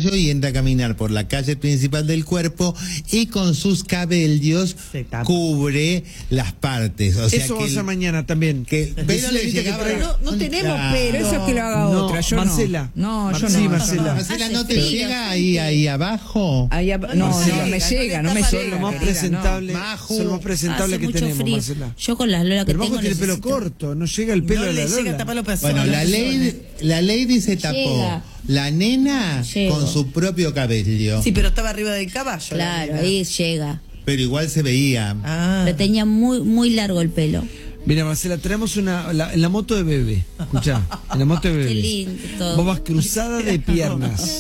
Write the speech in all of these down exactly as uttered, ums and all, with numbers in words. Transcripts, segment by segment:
caballo y entra a caminar por la calle principal del cuerpo y con sus cabellos cubre las partes. O sea, eso que va a ser el, mañana también. Que el pelo le llegaba... No, no tenemos Ah. pelo. Eso es que lo haga No, otra, yo Marcela. no. No, yo Sí, no. Marcela. Marcela, ¿no te Hace llega frío, ahí, ahí abajo? Ahí ab- no, no, llega, me no llega, le no me tapa llega. Lo más querida, presentable, Maju. son lo más presentable Hace que mucho tenemos, frío. Marcela. Yo con las Lola que Pero tengo Majo tiene el pelo necesito- corto, no llega el pelo no de la le llega a Lola. tapar los pezones. Bueno, la ley, la lady se tapó. Llega. La nena Llego. con su propio cabello. Sí, pero estaba arriba del caballo. la Claro, nena. ahí llega. Pero igual se veía. Ah. Pero tenía muy, muy largo el pelo. Mira, Marcela, tenemos una la, en la moto de bebé. Escuchá, en la moto de bebé. Qué lindo todo. Vos vas cruzada de piernas.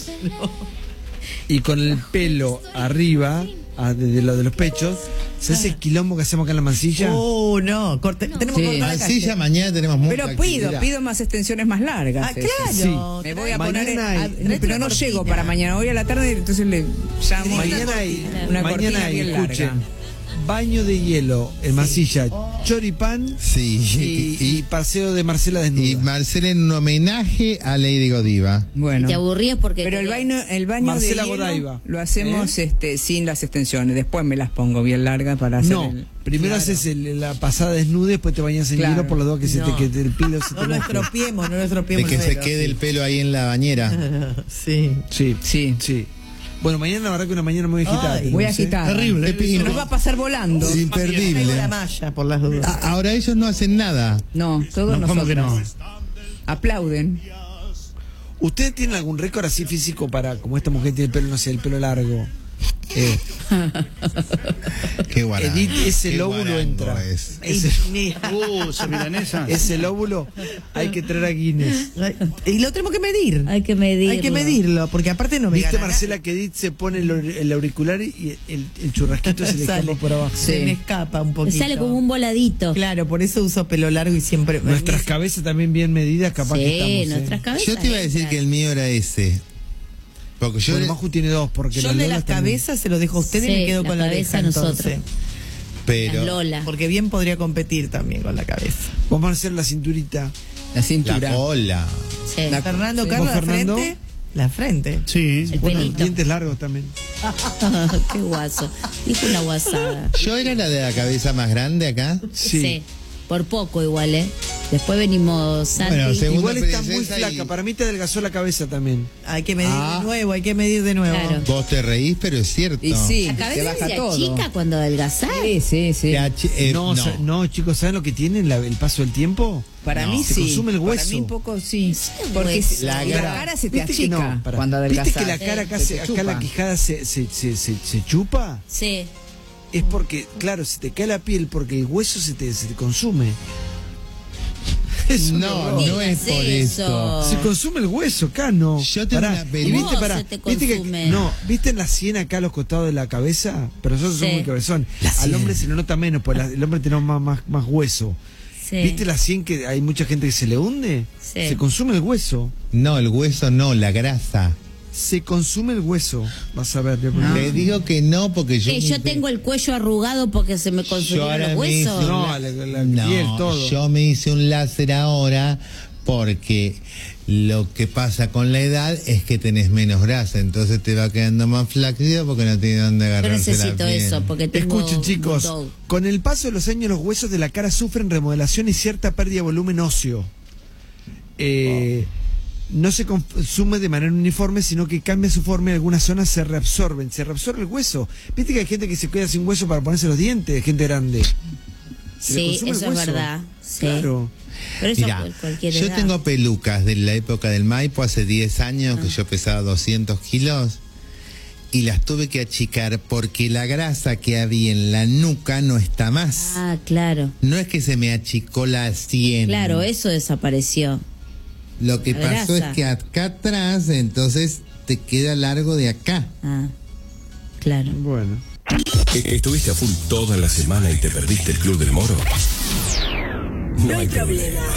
Y con el pelo arriba, a- desde lo de los pechos, se hace el quilombo que hacemos acá en la mancilla. Oh, no, corte, tenemos Sí. que cortar la Mancilla, calle. mañana tenemos mucha Pero pido, actividad. pido más extensiones más largas. Ah, eso. claro. Me voy a Mañana poner, hay- a- traete pero una no llego cortina. para mañana, hoy a la tarde, entonces le llamo. Mañana hay, Una mañana cortina hay, bien escuchen, larga. baño de hielo en mancilla, choripán Sí, y, y paseo de Marcela desnuda. Y Marcela en un homenaje a Lady Godiva. Bueno. Te aburrías porque... Pero el baño, el baño Marcela de hielo Godaiva. lo hacemos ¿Eh? este sin las extensiones, después me las pongo bien largas para hacer No, el- primero Claro. haces el- la pasada desnuda, después te bañas en Claro. hielo por la duda que se No. te quede el pelo se te No lo moje. estropiemos, no lo De estropiemos. que se primero. quede el pelo ahí en la bañera. Sí. Sí, Sí. sí. Bueno, mañana la verdad que una mañana muy agitada. Ay. tenemos, Voy a ¿eh? quitar. Terrible. Se nos va a pasar volando. Es imperdible. Traigo la malla por las dudas. A- Ahora ellos no hacen nada. No, todos No, ¿cómo que nosotros. no? Aplauden. ¿Ustedes tienen algún récord así físico para, como esta mujer tiene el pelo, no sé, el pelo largo? Eh, Qué guarango. Edith, ese Qué lóbulo guarango entra. es. Ese, Uh, esa milanesa. ese lóbulo hay que traer a Guinness. Ay, y lo tenemos que medir. Hay que medirlo. Hay que medirlo, porque aparte no me ¿Viste, gana Marcela, que Edith se pone el, el auricular y el, el churrasquito se le Sale. escapa por abajo? Se Sí. me escapa un Me poquito. sale como un voladito. Claro, por eso uso pelo largo y siempre... Nuestras cabezas también bien medidas, capaz Sí, que estamos. ¿eh? nuestras cabezas. Yo te iba a decir entran. que el mío era ese. Porque yo... Bueno, Maju tiene dos, porque Yo la de Lola las también. cabezas se lo dejo a usted y Sí, me quedo la con la cabeza oreja nosotros. entonces. pero... Las Lola. Porque bien podría competir también con la cabeza. Vamos a hacer la cinturita. La cintura. La cola. Sí. La- Fernando, Sí. Carlos, la ¿Vos, Fernando? frente. La frente. Sí. El Bueno, pelito. dientes largos también. Qué guaso. Dijo una guasada. Yo era la de la cabeza más grande acá. Sí. Por poco igual, ¿eh? Después venimos Santi. Bueno, según- Igual Segunda está muy princesa flaca. y- Para mí te adelgazó la cabeza también. Hay que medir Ah. de nuevo, hay que medir de nuevo. Claro. Vos te reís, pero es cierto. Y sí, La te cabeza baja se todo. achica cuando adelgazás. Sí, sí, sí. Te ach- eh, no, no. sa- no, chicos, ¿saben lo que tiene la- el paso del tiempo? Para No. mí Se sí. consume el hueso. Para mí un poco sí. Sí, Porque hueso. si- La la, cara- cara se te ¿Viste que achica no? Pará. cuando ¿Viste adelgazás. que la cara acá, Se se- te acá chupa. la quijada se, se, se, se, se chupa? Sí. Es porque, claro, se te cae la piel porque el hueso se te, se te consume. Es un No, horror. no es por eso. Se consume el hueso, acá no. Yo tengo Pará, una y película- viste, No, pará, se te viste que consume. no, viste en la sien acá a los costados de la cabeza, pero nosotros somos Sí. muy cabezón. La Al sien. hombre se le nota menos, pues la- el hombre tiene más, más, más hueso. Sí. ¿Viste la sien que hay mucha gente que se le hunde? Sí. Se consume el hueso. No, el hueso no, la grasa. Se consume el hueso. Vas a ver. Ah. Le digo que no porque yo... ¿Qué, yo tengo el cuello arrugado porque se me Yo consumieron ahora los me hice huesos. un No, la- la- la no, piel, todo. yo me hice un láser ahora porque lo que pasa con la edad es que tenés menos grasa, entonces te va quedando más flácido porque no tiene dónde Yo agarrarse la necesito piel. eso porque tengo Escuchen, chicos, bulldog. con el paso de los años los huesos de la cara sufren remodelación y cierta pérdida de volumen óseo. Eh, No se consume de manera uniforme, sino que cambia su forma y algunas zonas se reabsorben. Se reabsorbe el hueso. Viste que hay gente que se queda sin hueso para ponerse los dientes, gente grande. Se le Sí, consume el eso es hueso. verdad. Sí. Claro. Pero eso Mirá, cual- cualquier yo edad. tengo pelucas de la época del Maipo hace diez años, Ah. que yo pesaba doscientos kilos, y las tuve que achicar porque la grasa que había en la nuca no está más. Ah, claro. No es que se me achicó la sien. Claro, eso desapareció. Lo que la pasó grasa. es que acá atrás, entonces te queda largo de acá. Ah, claro. Bueno. ¿Estuviste a full toda la semana y te perdiste el Club del Moro? No hay problema.